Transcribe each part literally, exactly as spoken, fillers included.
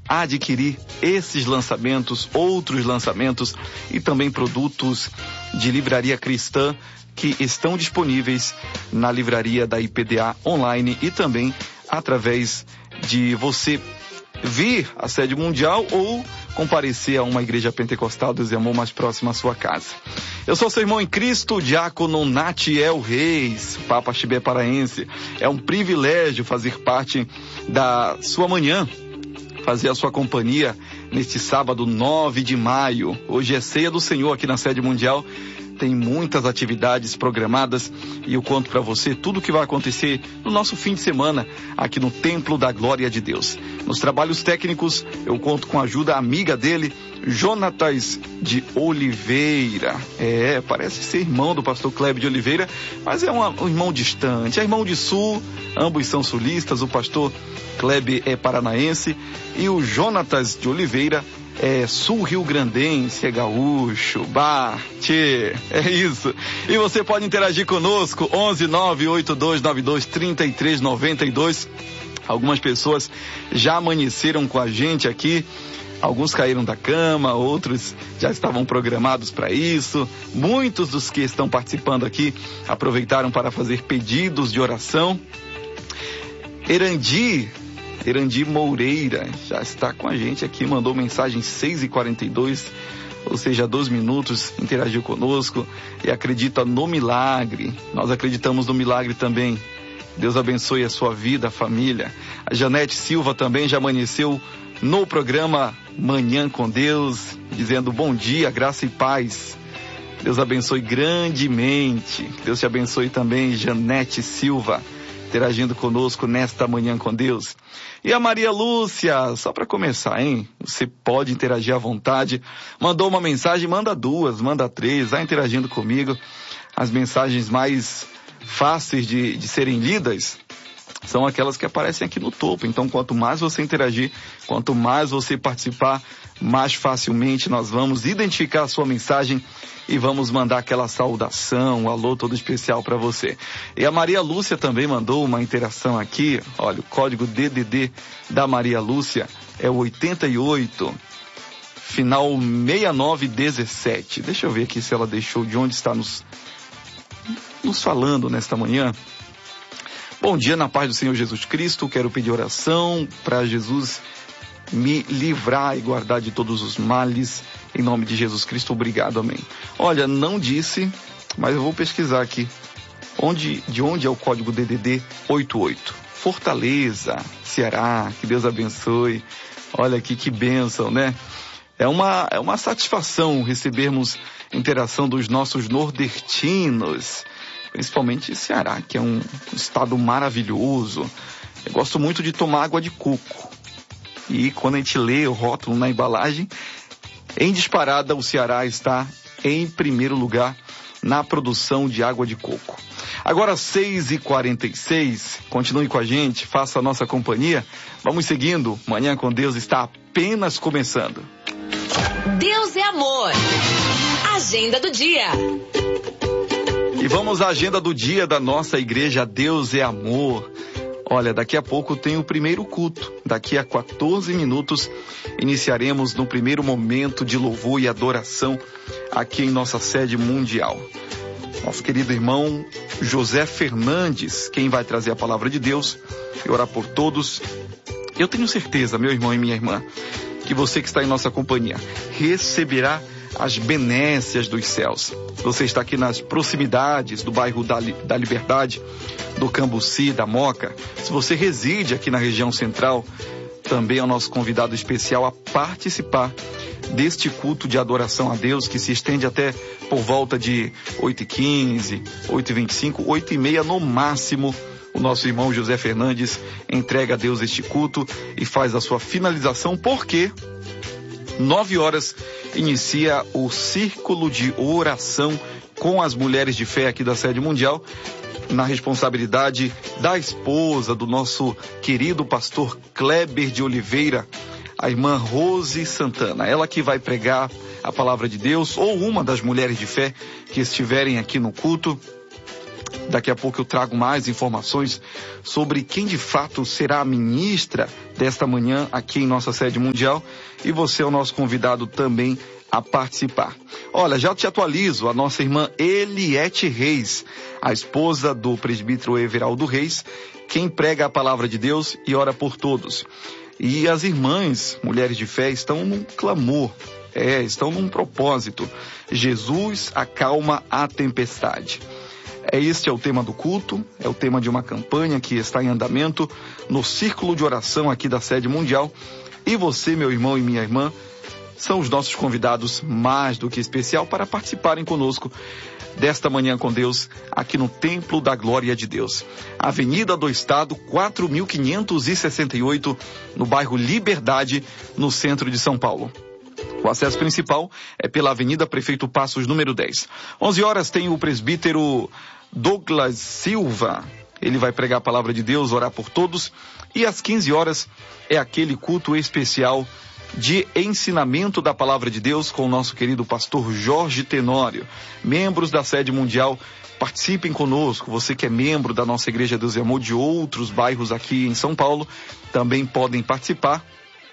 adquirir esses lançamentos, outros lançamentos e também produtos de livraria cristã que estão disponíveis na livraria da I P D A online e também através de você vir à sede mundial ou comparecer a uma igreja pentecostal Deus e Amor mais próxima à sua casa. Eu sou seu irmão em Cristo, diácono Natiel Reis, Papa Chibé paraense. É um privilégio fazer parte da sua manhã, fazer a sua companhia neste sábado nove de maio. Hoje é ceia do Senhor aqui na sede mundial. Tem muitas atividades programadas e eu conto para você tudo o que vai acontecer no nosso fim de semana aqui no Templo da Glória de Deus. Nos trabalhos técnicos eu conto com a ajuda amiga dele, Jonatas de Oliveira. É, parece ser irmão do pastor Kleber de Oliveira, mas é um, um irmão distante, é irmão de sul, ambos são sulistas, o pastor Kleber é paranaense e o Jonatas de Oliveira é sul-rio-grandense, é gaúcho, bate, é isso. E você pode interagir conosco, onze nove oito dois nove dois três três nove dois. Algumas pessoas já amanheceram com a gente aqui, alguns caíram da cama, outros já estavam programados para isso. Muitos dos que estão participando aqui aproveitaram para fazer pedidos de oração. Erandi Erandi Moreira já está com a gente aqui, mandou mensagem seis e quarenta e dois, ou seja, dois minutos, interagiu conosco e acredita no milagre. Nós acreditamos no milagre também. Deus abençoe a sua vida, a família. A Janete Silva também já amanheceu no programa Manhã com Deus, dizendo bom dia, graça e paz. Deus abençoe grandemente. Deus te abençoe também, Janete Silva, interagindo conosco nesta Manhã com Deus. E a Maria Lúcia, só para começar, hein? Você pode interagir à vontade. Mandou uma mensagem, manda duas, manda três, vai interagindo comigo. As mensagens mais fáceis de, de serem lidas são aquelas que aparecem aqui no topo. Então, quanto mais você interagir, quanto mais você participar, mais facilmente nós vamos identificar a sua mensagem e vamos mandar aquela saudação, um alô todo especial para você. E a Maria Lúcia também mandou uma interação aqui. Olha, o código D D D da Maria Lúcia é o oitenta e oito, final sessenta e nove dezessete. Deixa eu ver aqui se ela deixou de onde está nos, nos falando nesta manhã. Bom dia, na paz do Senhor Jesus Cristo. Quero pedir oração para Jesus me livrar e guardar de todos os males. Em nome de Jesus Cristo, obrigado, amém. Olha, não disse, mas eu vou pesquisar aqui. Onde, de onde é o código D D D oitenta e oito? Fortaleza, Ceará, que Deus abençoe. Olha aqui que bênção, né? É uma, é uma satisfação recebermos interação dos nossos nordestinos, principalmente Ceará, que é um estado maravilhoso. Eu gosto muito de tomar água de coco. E quando a gente lê o rótulo na embalagem, em disparada, o Ceará está em primeiro lugar na produção de água de coco. Agora, seis e quarenta e seis, continue com a gente, faça a nossa companhia. Vamos seguindo, Manhã com Deus está apenas começando. Deus é amor. Agenda do dia. E vamos à agenda do dia da nossa igreja Deus é Amor. Olha, daqui a pouco tem o primeiro culto. Daqui a quatorze minutos iniciaremos no primeiro momento de louvor e adoração aqui em nossa sede mundial. Nosso querido irmão José Fernandes, quem vai trazer a palavra de Deus e orar por todos. Eu tenho certeza, meu irmão e minha irmã, que você que está em nossa companhia receberá as benécias dos céus. Você está aqui nas proximidades do bairro da, da Liberdade, do Cambuci, da Moca. Se você reside aqui na região central, também é o nosso convidado especial a participar deste culto de adoração a Deus, que se estende até por volta de oito e quinze, oito e vinte e cinco, oito e meia no máximo. O nosso irmão José Fernandes entrega a Deus este culto e faz a sua finalização, porque nove horas inicia o círculo de oração com as mulheres de fé aqui da sede mundial, na responsabilidade da esposa do nosso querido pastor Kleber de Oliveira, a irmã Rose Santana. Ela que vai pregar a palavra de Deus, ou uma das mulheres de fé que estiverem aqui no culto. Daqui a pouco eu trago mais informações sobre quem de fato será a ministra desta manhã aqui em nossa sede mundial, e você é o nosso convidado também a participar. Olha, já te atualizo, a nossa irmã Eliete Reis, a esposa do presbítero Everaldo Reis, quem prega a palavra de Deus e ora por todos. E as irmãs, mulheres de fé, estão num clamor, é, estão num propósito. Jesus acalma a tempestade. É, este é o tema do culto, é o tema de uma campanha que está em andamento no círculo de oração aqui da sede mundial. E você, meu irmão e minha irmã, são os nossos convidados mais do que especial para participarem conosco desta manhã com Deus aqui no Templo da Glória de Deus. Avenida do Estado, quatro mil quinhentos e sessenta e oito, no bairro Liberdade, no centro de São Paulo. O acesso principal é pela Avenida Prefeito Passos, número dez. onze horas tem o presbítero Douglas Silva. Ele vai pregar a palavra de Deus, orar por todos. E às quinze horas é aquele culto especial de ensinamento da palavra de Deus com o nosso querido pastor Jorge Tenório. Membros da sede mundial, participem conosco. Você que é membro da nossa Igreja Deus e Amor de outros bairros aqui em São Paulo, também podem participar.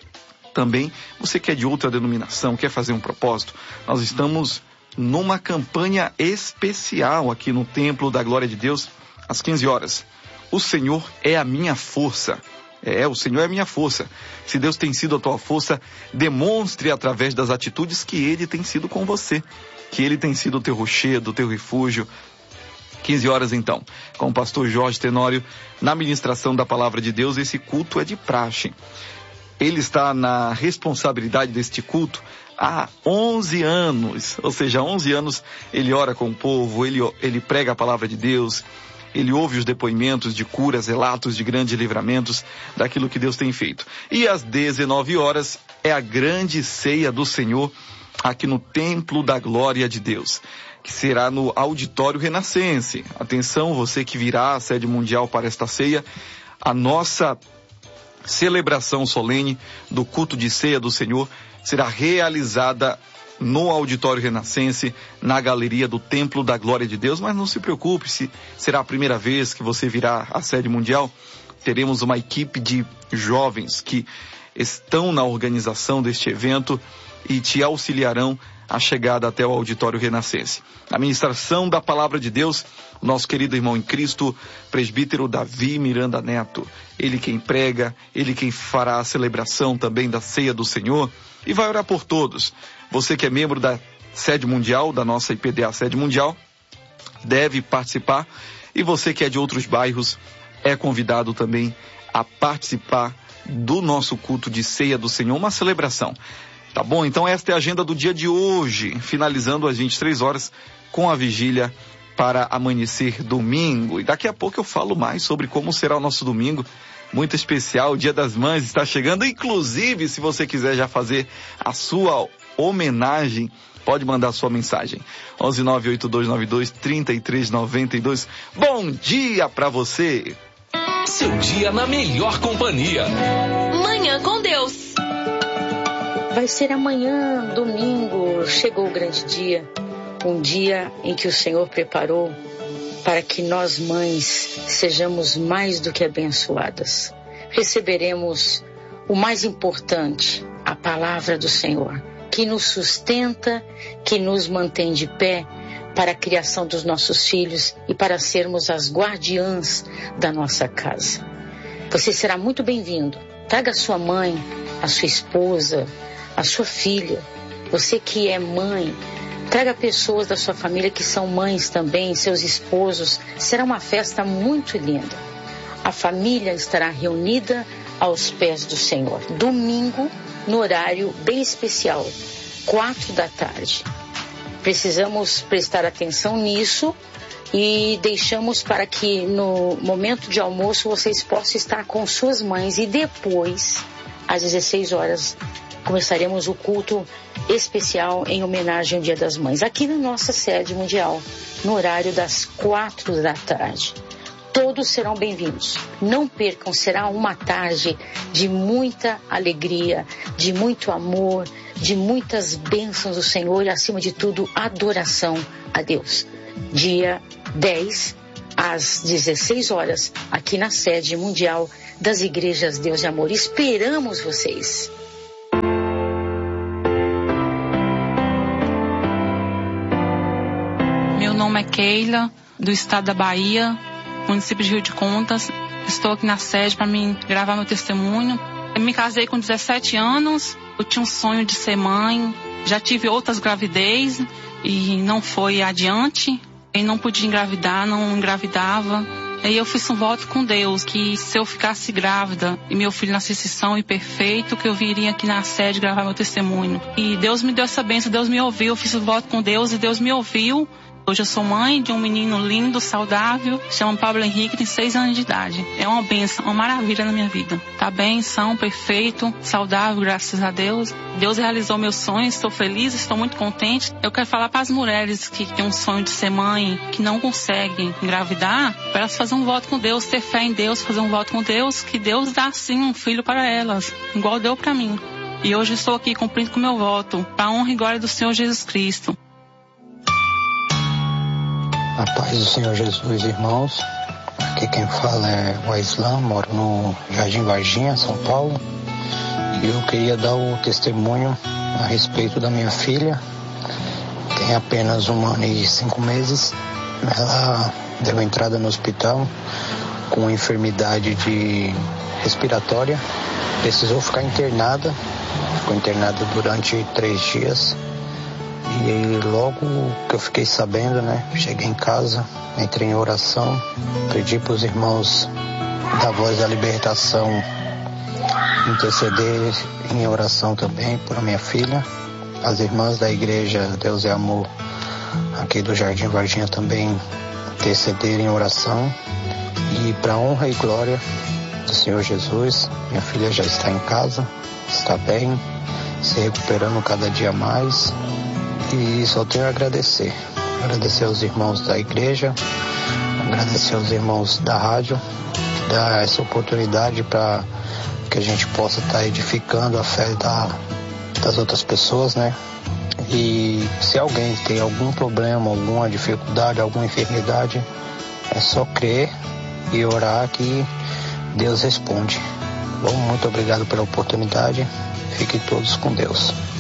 Também, você que é de outra denominação, quer fazer um propósito, nós estamos numa campanha especial aqui no Templo da Glória de Deus, às quinze horas. O Senhor é a minha força. É, o Senhor é a minha força. Se Deus tem sido a tua força, demonstre através das atitudes que Ele tem sido com você, que Ele tem sido o teu rochedo, o teu refúgio. quinze horas então, com o pastor Jorge Tenório, na ministração da palavra de Deus. Esse culto é de praxe. Ele está na responsabilidade deste culto há onze anos, ou seja, há onze anos ele ora com o povo, ele, ele prega a palavra de Deus, ele ouve os depoimentos de curas, relatos de grandes livramentos daquilo que Deus tem feito. E às dezenove horas é a grande ceia do Senhor aqui no Templo da Glória de Deus, que será no Auditório Renascense. Atenção, você que virá à sede mundial para esta ceia, a nossa celebração solene do culto de ceia do Senhor será realizada no Auditório Renascense, na galeria do Templo da Glória de Deus. Mas não se preocupe, se será a primeira vez que você virá à sede mundial, teremos uma equipe de jovens que estão na organização deste evento e te auxiliarão a chegada até o Auditório Renascense. A ministração da palavra de Deus, nosso querido irmão em Cristo, presbítero Davi Miranda Neto. Ele quem prega, ele quem fará a celebração também da ceia do Senhor e vai orar por todos. Você que é membro da sede mundial, da nossa I P D A sede mundial, deve participar, e você que é de outros bairros é convidado também a participar do nosso culto de ceia do Senhor, uma celebração. Tá bom? Então esta é a agenda do dia de hoje, finalizando às vinte e três horas com a vigília para amanhecer domingo. E daqui a pouco eu falo mais sobre como será o nosso domingo, muito especial. O Dia das Mães está chegando, inclusive se você quiser já fazer a sua homenagem, pode mandar sua mensagem. onze nove oito dois nove dois, três três nove dois. Bom dia para você! Seu dia na melhor companhia. Manhã com Deus. Vai ser amanhã, domingo, chegou o grande dia, um dia em que o Senhor preparou para que nós mães sejamos mais do que abençoadas. Receberemos o mais importante, a palavra do Senhor, que nos sustenta, que nos mantém de pé para a criação dos nossos filhos e para sermos as guardiãs da nossa casa. Você será muito bem-vindo. Traga a sua mãe, a sua esposa, a sua filha, você que é mãe, traga pessoas da sua família que são mães também, seus esposos. Será uma festa muito linda. A família estará reunida aos pés do Senhor. Domingo, no horário bem especial, quatro da tarde. Precisamos prestar atenção nisso e deixamos para que no momento de almoço vocês possam estar com suas mães e depois, às dezesseis horas, começaremos o culto especial em homenagem ao Dia das Mães, aqui na nossa sede mundial, no horário das quatro da tarde. Todos serão bem-vindos. Não percam, será uma tarde de muita alegria, de muito amor, de muitas bênçãos do Senhor e, acima de tudo, adoração a Deus. Dia dez, às dezesseis horas, aqui na sede mundial das Igrejas Deus e Amor. Esperamos vocês. Meu nome é Keila, do estado da Bahia, município de Rio de Contas. Estou aqui na sede para me gravar meu testemunho. Eu me casei com dezessete anos, eu tinha um sonho de ser mãe, já tive outras gravidez e não foi adiante. Eu não podia engravidar, não engravidava. Aí eu fiz um voto com Deus, que se eu ficasse grávida e meu filho nascesse são e perfeito, que eu viria aqui na sede gravar meu testemunho. E Deus me deu essa bênção, Deus me ouviu, eu fiz o voto com Deus e Deus me ouviu. Hoje eu sou mãe de um menino lindo, saudável, chama Pablo Henrique, tem seis anos de idade. É uma bênção, uma maravilha na minha vida. Tá bem, são, perfeito, saudável, graças a Deus. Deus realizou meus sonhos, estou feliz, estou muito contente. Eu quero falar para as mulheres que têm um sonho de ser mãe, que não conseguem engravidar, para elas fazerem um voto com Deus, ter fé em Deus, fazer um voto com Deus, que Deus dá sim um filho para elas, igual deu para mim. E hoje estou aqui cumprindo com o meu voto, para a honra e glória do Senhor Jesus Cristo. A paz do Senhor Jesus, irmãos. Aqui quem fala é o Aislan, moro no Jardim Varginha, São Paulo. E eu queria dar o testemunho a respeito da minha filha. Tem apenas um ano e cinco meses. Ela deu entrada no hospital com enfermidade de respiratória. Precisou ficar internada. Ficou internada durante três dias. E logo que eu fiquei sabendo, né, cheguei em casa, entrei em oração, pedi para os irmãos da Voz da Libertação interceder em oração também por minha filha. As irmãs da Igreja Deus é Amor aqui do Jardim Varginha também interceder em oração. E para a honra e glória do Senhor Jesus, minha filha já está em casa, está bem, se recuperando cada dia mais. E só tenho a agradecer. Agradecer aos irmãos da igreja, agradecer aos irmãos da rádio, que dá essa oportunidade para que a gente possa estar edificando a fé da, das outras pessoas, né? E se alguém tem algum problema, alguma dificuldade, alguma enfermidade, é só crer e orar que Deus responde. Bom, muito obrigado pela oportunidade. Fiquem todos com Deus.